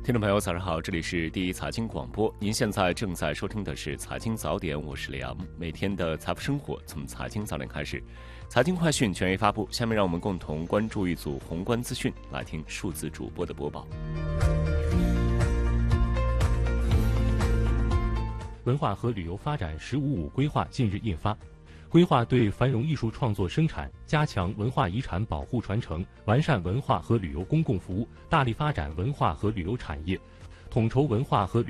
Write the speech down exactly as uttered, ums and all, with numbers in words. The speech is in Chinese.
听众朋友，早上好，这里是第一财经广播，您现在正在收听的是财经早点，我是李阳。每天的财富生活从财经早点开始，财经快讯权威发布。下面让我们共同关注一组宏观资讯，来听数字主播的播报。 文化和旅游发展“十五五”规划近日印发，规划对繁荣艺术创作生产、加强文化遗产保护传承、完善文化和旅游公共服务，大力发展文化和旅游产业，统筹文化和旅